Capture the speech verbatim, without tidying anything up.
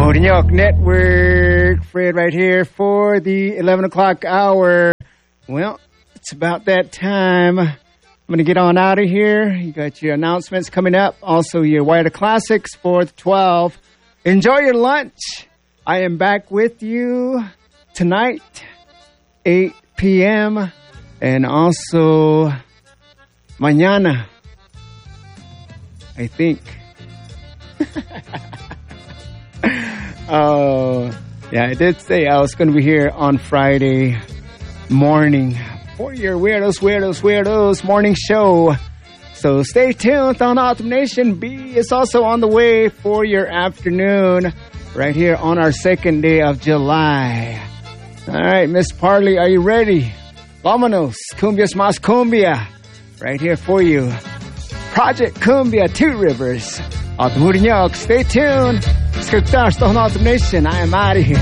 Morinyok Network. Fred right here for the eleven o'clock hour. Well, it's about that time. I'm going to get on out of here. You got your announcements coming up. Also, your Wider Classics for the twelve. Enjoy your lunch. I am back with you tonight, eight p.m. And also, mañana, I think. Oh, yeah, I did say I was going to be here on Friday morning for your Weirdos, Weirdos, Weirdos morning show. So stay tuned on Autumn Nation. B is also on the way for your afternoon right here on our second day of July. All right, Miss Parley, are you ready? Vámonos, Cumbias Mas Cumbia, right here for you. Project Cumbia, Two Rivers. Autumn Murinyok, stay tuned. Scriptars on Autumn Nation. I am out of here.